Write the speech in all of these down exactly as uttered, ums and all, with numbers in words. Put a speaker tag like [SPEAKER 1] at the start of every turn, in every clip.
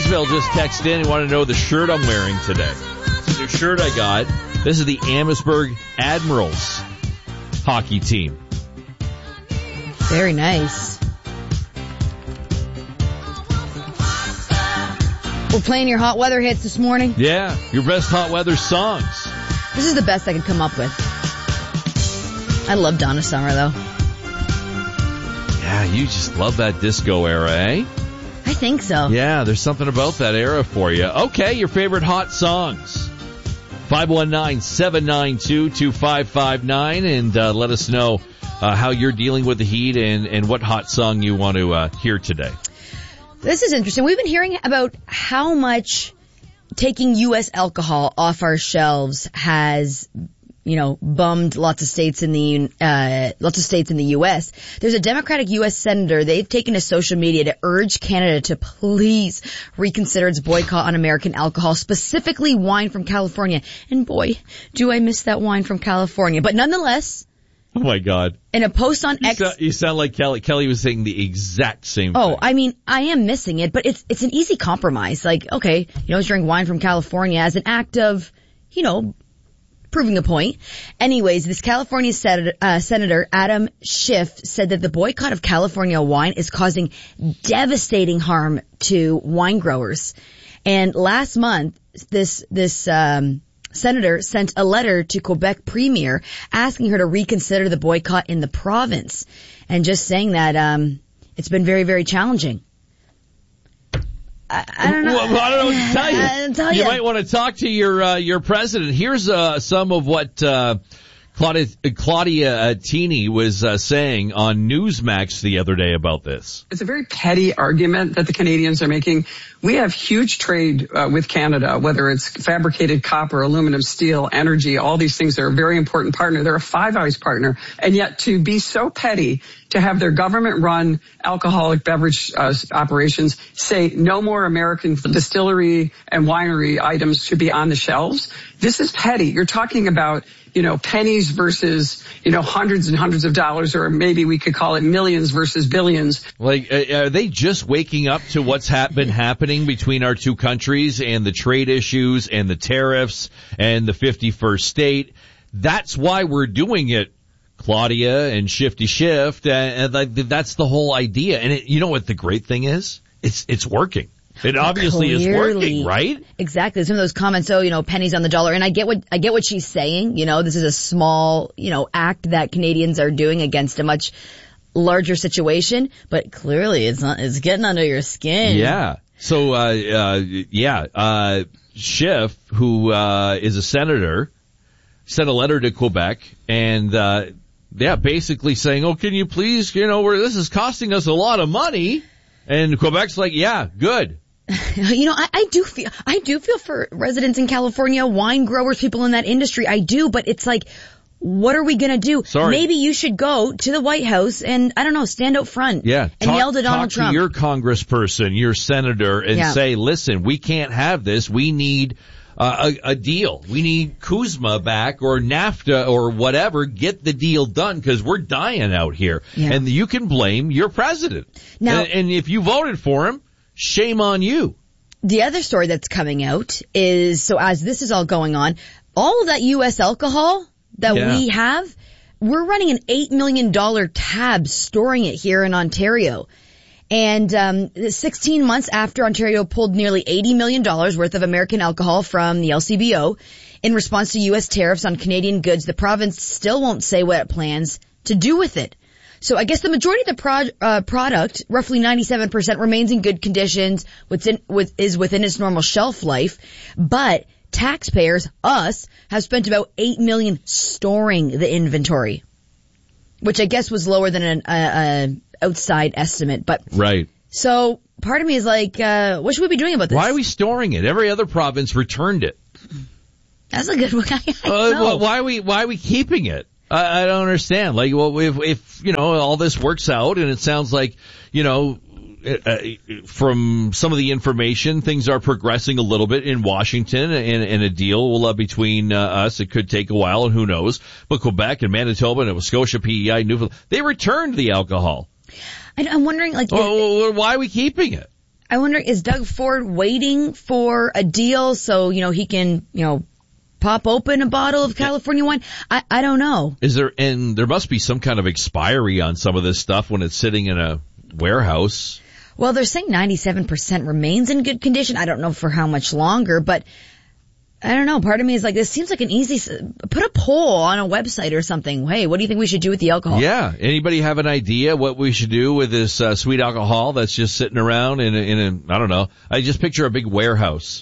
[SPEAKER 1] Isabel just texted in and wanted to know the shirt I'm wearing today. It's a new shirt I got. This is the Amherstburg Admirals hockey team.
[SPEAKER 2] Very nice. We're playing your hot weather hits this morning.
[SPEAKER 1] Yeah, your best hot weather songs.
[SPEAKER 2] This is the best I could come up with. I love Donna Summer, though.
[SPEAKER 1] Yeah, you just love that disco era, eh?
[SPEAKER 2] I think so.
[SPEAKER 1] Yeah, there's something about that era for you. Okay, your favorite hot songs. five one nine, seven nine two, two five five nine, and uh, let us know uh, how you're dealing with the heat and, and what hot song you want to uh, hear today.
[SPEAKER 2] This is interesting. We've been hearing about how much taking U S alcohol off our shelves has, you know, bummed lots of states in the, uh, lots of states in the U S. There's a Democratic U S senator. They've taken to social media to urge Canada to please reconsider its boycott on American alcohol, specifically wine from California. And boy, do I miss that wine from California. But nonetheless,
[SPEAKER 1] oh my God.
[SPEAKER 2] in a post on
[SPEAKER 1] You
[SPEAKER 2] X.
[SPEAKER 1] sound, you sound like Kelly. Kelly was saying the exact same
[SPEAKER 2] Oh,
[SPEAKER 1] thing.
[SPEAKER 2] I mean, I am missing it, but it's, it's an easy compromise. Like, okay, you know, drink wine from California as an act of, you know, proving a point. Anyways, this California Senator, uh, Senator Adam Schiff said that the boycott of California wine is causing devastating harm to wine growers. And last month, this, this, um, Senator sent a letter to Quebec Premier asking her to reconsider the boycott in the province and just saying that, um, it's been very, very challenging. I, I don't know.
[SPEAKER 1] Well, I don't know what to tell you.
[SPEAKER 2] I, tell
[SPEAKER 1] you
[SPEAKER 2] you.
[SPEAKER 1] might want to talk to your uh, your president. Here's uh, some of what uh, Claudia, Claudia uh, Tini was uh, saying on Newsmax the other day about this.
[SPEAKER 3] It's a very petty argument that the Canadians are making. We have huge trade uh, with Canada, whether it's fabricated copper, aluminum, steel, energy, all these things are a very important partner. They're a Five Eyes partner. And yet to be so petty, to have their government-run alcoholic beverage uh, operations say no more American distillery and winery items should be on the shelves, this is petty. You're talking about, you know, pennies versus, you know, hundreds and hundreds of dollars, or maybe we could call it millions versus billions.
[SPEAKER 1] Like, uh, are they just waking up to what's ha- been happening between our two countries and the trade issues and the tariffs and the fifty-first state? That's why we're doing it, Claudia and Shifty Shift, and, and that's the whole idea. And it, you know what the great thing is? It's it's working. It obviously
[SPEAKER 2] Clearly.
[SPEAKER 1] is working, right?
[SPEAKER 2] Exactly. Some of those comments, oh, you know, pennies on the dollar. And I get what, I get what she's saying. You know, this is a small, you know, act that Canadians are doing against a much larger situation. But clearly it's not, it's getting under your skin.
[SPEAKER 1] Yeah. So, uh, uh, yeah, uh, Schiff, who, uh, is a senator, sent a letter to Quebec and, uh, yeah, basically saying, oh, can you please, you know, where this is costing us a lot of money. And Quebec's like, yeah, good.
[SPEAKER 2] You know, I, I do feel, I do feel for residents in California, wine growers, people in that industry. I do, but it's like, what are we gonna do?
[SPEAKER 1] Sorry.
[SPEAKER 2] Maybe you should go to the White House and, I don't know, stand out front.
[SPEAKER 1] Yeah.
[SPEAKER 2] And
[SPEAKER 1] talk,
[SPEAKER 2] yell to Donald
[SPEAKER 1] talk
[SPEAKER 2] Trump.
[SPEAKER 1] to your congressperson, your senator, and
[SPEAKER 2] Yeah.
[SPEAKER 1] say, listen, we can't have this. We need uh, a, a deal. We need Kuzma back or NAFTA or whatever. Get the deal done because we're dying out here.
[SPEAKER 2] Yeah.
[SPEAKER 1] And you can blame your president.
[SPEAKER 2] Now-
[SPEAKER 1] and, and if you voted for him, shame on you.
[SPEAKER 2] The other story that's coming out is, so as this is all going on, all of that U S alcohol that
[SPEAKER 1] Yeah.
[SPEAKER 2] we have, we're running an eight million dollars tab storing it here in Ontario. And um sixteen months after Ontario pulled nearly eighty million dollars worth of American alcohol from the L C B O in response to U S tariffs on Canadian goods, the province still won't say what it plans to do with it. So I guess the majority of the pro- uh, product, roughly ninety-seven percent, remains in good conditions, within, with, is within its normal shelf life, but taxpayers, us, have spent about eight million dollars storing the inventory, which I guess was lower than an uh, uh, outside estimate. But
[SPEAKER 1] Right.
[SPEAKER 2] so part of me is like, uh, what should we be doing about this?
[SPEAKER 1] Why are we storing it? Every other province returned it.
[SPEAKER 2] That's a good one. I, I
[SPEAKER 1] Uh,
[SPEAKER 2] know.
[SPEAKER 1] wh- why are we, why are we keeping it? I, I don't understand. Like, well, if, if, you know, all this works out and it sounds like, you know, uh, from some of the information, things are progressing a little bit in Washington and, and a deal will, uh, between uh, us. It could take a while and who knows. But Quebec and Manitoba and Nova Scotia, P E I, Newfoundland, they returned the alcohol.
[SPEAKER 2] I, I'm wondering, like, is-
[SPEAKER 1] Well, why are we keeping it?
[SPEAKER 2] I wonder, is Doug Ford waiting for a deal so, you know, he can, you know, pop open a bottle of California wine? I, I don't know.
[SPEAKER 1] Is there, and there must be some kind of expiry on some of this stuff when it's sitting in a warehouse.
[SPEAKER 2] Well, they're saying ninety-seven percent remains in good condition. I don't know for how much longer, but I don't know. Part of me is like, this seems like an easy, put a poll on a website or something. Hey, what do you think we should do with the alcohol?
[SPEAKER 1] Yeah. Anybody have an idea what we should do with this uh, sweet alcohol that's just sitting around in a, in a, I don't know. I just picture a big warehouse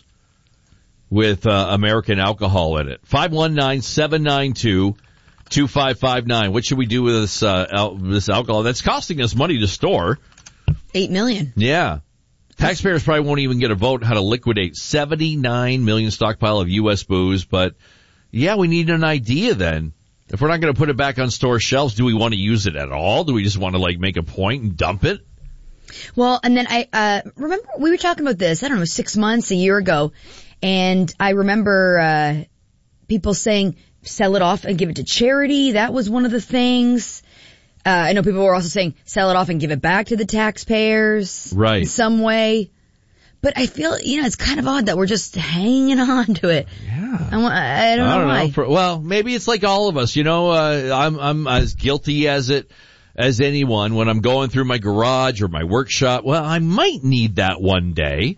[SPEAKER 1] with uh, American alcohol in it. five one nine, seven nine two, two five five nine. What should we do with this uh, al- this alcohol that's costing us money to store?
[SPEAKER 2] Eight million.
[SPEAKER 1] Yeah. Taxpayers probably won't even get a vote how to liquidate seventy-nine million stockpile of U S booze, but yeah, we need an idea then. If we're not going to put it back on store shelves, do we want to use it at all? Do we just want to like make a point and dump it?
[SPEAKER 2] Well, and then I, uh, remember we were talking about this, I don't know, six months, a year ago, and I remember, uh, people saying sell it off and give it to charity. That was one of the things. Uh, I know people were also saying sell it off and give it back to the taxpayers.
[SPEAKER 1] Right. In
[SPEAKER 2] some way. But I feel, you know, it's kind of odd that we're just hanging on to it.
[SPEAKER 1] Yeah.
[SPEAKER 2] I, I don't know
[SPEAKER 1] I don't
[SPEAKER 2] why.
[SPEAKER 1] know. For, well, maybe it's like all of us, you know, uh, I'm, I'm as guilty as it, as anyone when I'm going through my garage or my workshop. Well, I might need that one day.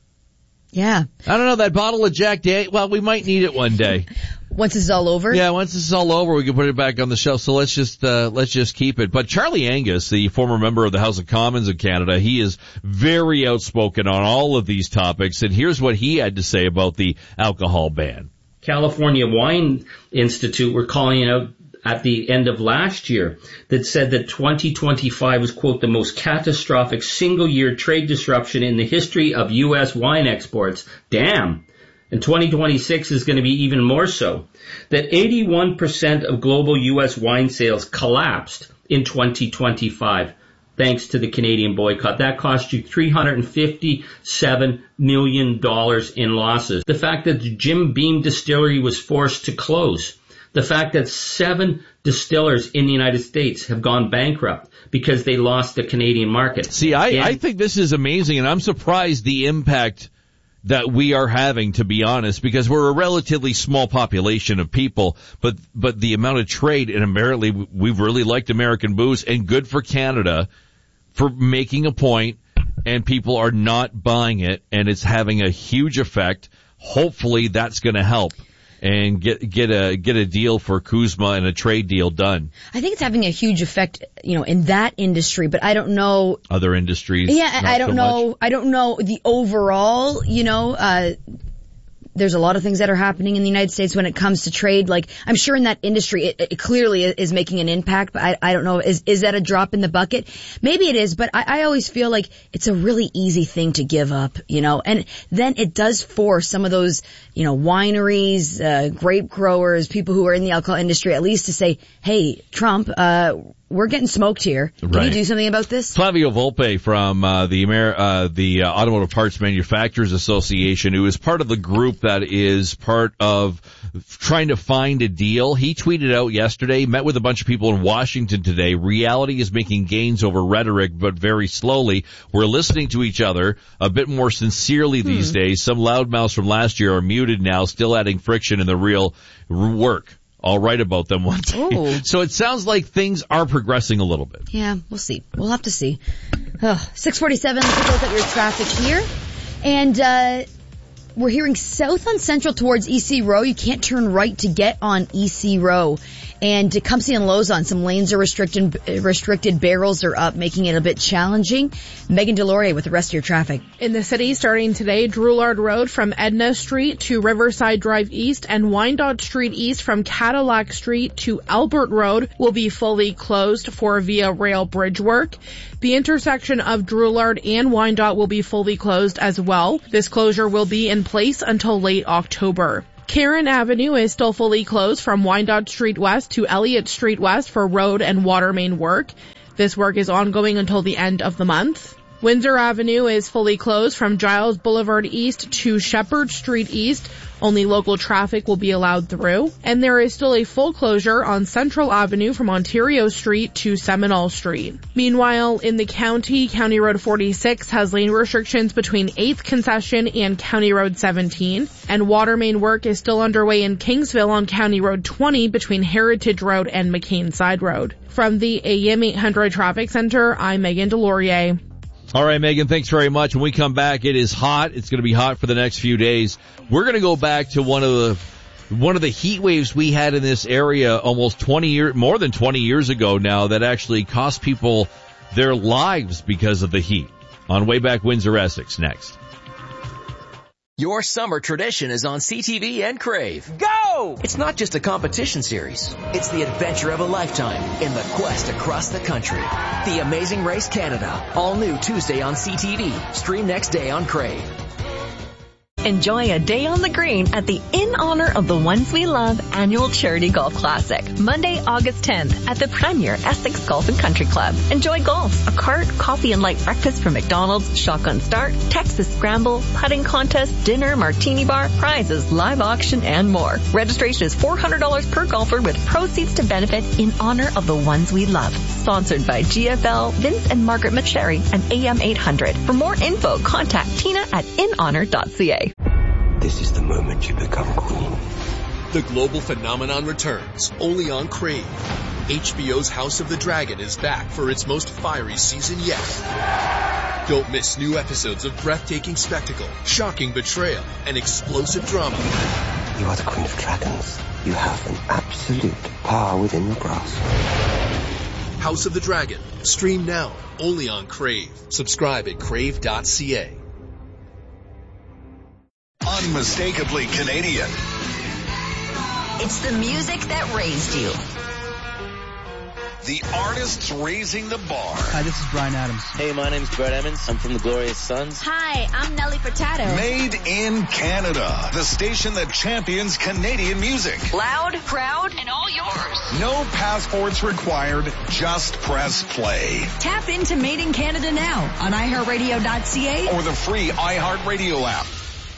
[SPEAKER 2] Yeah.
[SPEAKER 1] I don't know, that bottle of Jack Daniels, well, we might need it one day.
[SPEAKER 2] Once this is all over?
[SPEAKER 1] Yeah, once this is all over, we can put it back on the shelf. So let's just, uh, let's just keep it. But Charlie Angus, the former member of the House of Commons in Canada, he is very outspoken on all of these topics. And here's what he had to say about the alcohol ban.
[SPEAKER 4] California Wine Institute were calling it out at the end of last year that said that twenty twenty-five was, quote, the most catastrophic single-year trade disruption in the history of U S wine exports. Damn. And twenty twenty-six is going to be even more so. That eighty-one percent of global U S wine sales collapsed in twenty twenty-five thanks to the Canadian boycott. That cost you three hundred fifty-seven million dollars in losses. The fact that the Jim Beam distillery was forced to close. The fact that seven distillers in the United States have gone bankrupt because they lost the Canadian market.
[SPEAKER 1] See, I,
[SPEAKER 4] and,
[SPEAKER 1] I think this is amazing, and I'm surprised the impact that we are having, to be honest, because we're a relatively small population of people, but but the amount of trade, and apparently we've really liked American booze, and good for Canada for making a point, and people are not buying it, and it's having a huge effect. Hopefully that's going to help and get get a get a deal for Kuzma and a trade deal done.
[SPEAKER 2] I think it's having a huge effect, you know, in that industry, but I don't know
[SPEAKER 1] other industries.
[SPEAKER 2] Yeah, I don't
[SPEAKER 1] so
[SPEAKER 2] know.
[SPEAKER 1] Much.
[SPEAKER 2] I don't know the overall, you know, uh there's a lot of things that are happening in the United States when it comes to trade. Like, I'm sure in that industry, it, it clearly is making an impact, but I, I don't know. Is, is that a drop in the bucket? Maybe it is, but I, I always feel like it's a really easy thing to give up, you know, and then it does force some of those, you know, wineries, uh, grape growers, people who are in the alcohol industry, at least to say, hey, Trump, uh, we're getting smoked here. Can
[SPEAKER 1] right.
[SPEAKER 2] you do something about this?
[SPEAKER 1] Flavio Volpe from uh, the Amer- uh, the uh, Automotive Parts Manufacturers Association, who is part of the group that is part of trying to find a deal. He tweeted out yesterday, met with a bunch of people in Washington today. Reality is making gains over rhetoric, but very slowly. We're listening to each other a bit more sincerely hmm. these days. Some loudmouths from last year are muted now, still adding friction in the real work. I'll write about them one day. So it sounds like things are progressing a little bit.
[SPEAKER 2] Yeah, we'll see. We'll have to see. Oh, six forty-seven, let's take a look at your traffic here. And, uh, we're hearing south on Central towards E C Row. You can't turn right to get on E C Row. And Tecumseh and Lozon, some lanes are restricted, restricted, barrels are up, making it a bit challenging. Megan Deloria with the rest of your traffic.
[SPEAKER 5] In the city, starting today, Drouillard Road from Edna Street to Riverside Drive East and Wyandotte Street East from Cadillac Street to Albert Road will be fully closed for Via Rail bridge work. The intersection of Drouillard and Wyandotte will be fully closed as well. This closure will be in place until late October. Karen Avenue is still fully closed from Wyandotte Street West to Elliott Street West for road and water main work. This work is ongoing until the end of the month. Windsor Avenue is fully closed from Giles Boulevard East to Shepherd Street East. Only local traffic will be allowed through. And there is still a full closure on Central Avenue from Ontario Street to Seminole Street. Meanwhile, in the county, County Road forty-six has lane restrictions between eighth Concession and County Road seventeen. And water main work is still underway in Kingsville on County Road twenty between Heritage Road and McCain Side Road. From the A M eight hundred Traffic Center, I'm Megan Delorier.
[SPEAKER 1] All right, Megan, thanks very much. When we come back, it is hot. It's going to be hot for the next few days. We're going to go back to one of the one of the heat waves we had in this area almost twenty years, more than twenty years ago now, that actually cost people their lives because of the heat. On Way Back Windsor Essex next.
[SPEAKER 6] Your summer tradition is on C T V and Crave. Go! It's not just a competition series. It's the adventure of a lifetime in the quest across the country. The Amazing Race Canada. All new Tuesday on C T V. Stream next day on Crave.
[SPEAKER 7] Enjoy a day on the green at the In Honor of the Ones We Love annual charity golf classic, Monday, August tenth at the Premier Essex Golf and Country Club. Enjoy golf, a cart, coffee and light breakfast from McDonald's, shotgun start, Texas scramble, putting contest, dinner, martini bar, prizes, live auction, and more. Registration is four hundred dollars per golfer with proceeds to benefit In Honor of the Ones We Love. Sponsored by G F L, Vince and Margaret McSherry, and A M eight hundred. For more info, contact Tina at in honor dot c a.
[SPEAKER 8] This is the moment you become queen.
[SPEAKER 9] The global phenomenon returns, only on Crave. H B O's House of the Dragon is back for its most fiery season yet. Don't miss new episodes of breathtaking spectacle, shocking betrayal, and explosive drama.
[SPEAKER 8] You are the Queen of Dragons. You have an absolute power within your grasp.
[SPEAKER 9] House of the Dragon. Stream now, only on Crave. Subscribe at crave dot c a.
[SPEAKER 10] Unmistakably Canadian.
[SPEAKER 11] It's the music that raised you.
[SPEAKER 10] The artists raising the bar.
[SPEAKER 12] Hi, this is Bryan Adams.
[SPEAKER 13] Hey, my name's Brett Emmons. I'm from the Glorious Sons.
[SPEAKER 11] Hi, I'm Nelly Furtado.
[SPEAKER 10] Made in Canada. The station that champions Canadian music.
[SPEAKER 11] Loud, proud, and all yours.
[SPEAKER 10] No passports required. Just press play.
[SPEAKER 11] Tap into Made in Canada now on i heart radio dot c a
[SPEAKER 10] or the free iHeartRadio app.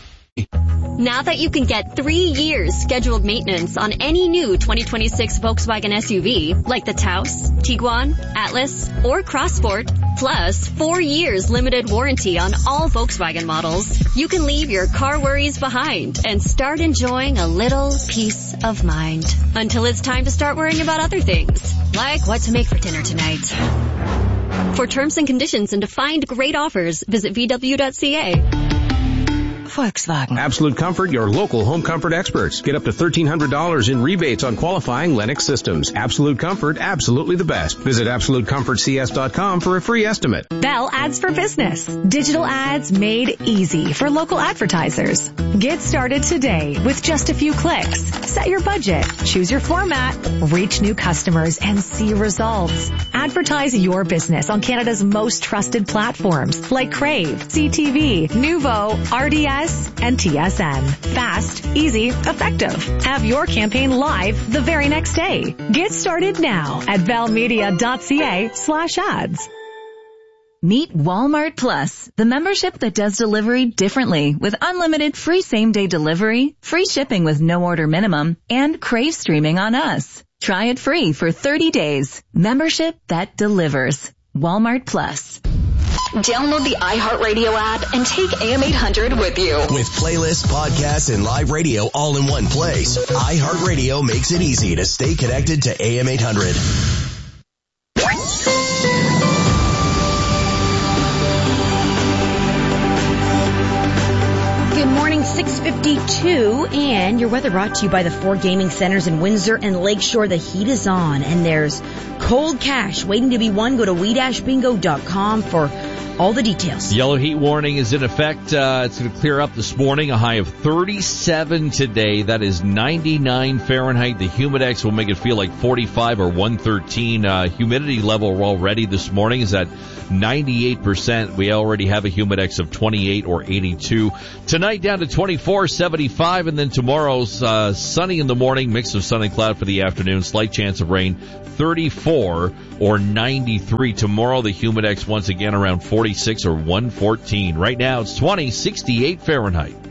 [SPEAKER 14] Now that you can get three years scheduled maintenance on any new twenty twenty-six Volkswagen S U V, like the Taos, Tiguan, Atlas, or Crossport, plus four years limited warranty on all Volkswagen models, you can leave your car worries behind and start enjoying a little peace of mind. Until it's time to start worrying about other things, like what to make for dinner tonight. For terms and conditions and to find great offers, visit v w dot c a.
[SPEAKER 15] Volkswagen. Absolute Comfort, your local home comfort experts. Get up to thirteen hundred dollars in rebates on qualifying Lennox systems. Absolute Comfort, absolutely the best. Visit absolute comfort c s dot com for a free estimate.
[SPEAKER 16] Bell Ads for Business. Digital ads made easy for local advertisers. Get started today with just a few clicks. Set your budget, choose your format, reach new customers, and see results. Advertise your business on Canada's most trusted platforms like Crave, C T V, Nuvo, R D S, and T S N. Fast, easy, effective. Have your campaign live the very next day. Get started now at bellmedia dot c a slash ads.
[SPEAKER 7] Meet Walmart Plus, the membership that does delivery differently with unlimited free same-day delivery, free shipping with no order minimum, and Crave streaming on us. Try it free for thirty days. Membership that delivers. Walmart Plus.
[SPEAKER 11] Download the iHeartRadio app and take A M eight hundred with you.
[SPEAKER 6] With playlists, podcasts, and live radio all in one place, iHeartRadio makes it easy to stay connected to A M eight hundred.
[SPEAKER 2] Good morning, six fifty-two, and your weather brought to you by the four gaming centers in Windsor and Lakeshore. The heat is on, and there's cold cash waiting to be won. Go to we dash bingo dot com for all the details.
[SPEAKER 1] Yellow heat warning is in effect. Uh, it's going to clear up this morning. A high of thirty-seven today. That is ninety-nine Fahrenheit. The Humidex will make it feel like forty-five or one thirteen. Uh, humidity level already this morning is at ninety-eight percent. We already have a Humidex of twenty-eight or eighty-two. Tonight down to twenty-four, seventy-five, and then tomorrow's uh, sunny in the morning, mix of sun and cloud for the afternoon, slight chance of rain, thirty-four or ninety-three. Tomorrow the Humidex once again around forty. forty-six or one fourteen. Right now it's twenty, sixty-eight Fahrenheit.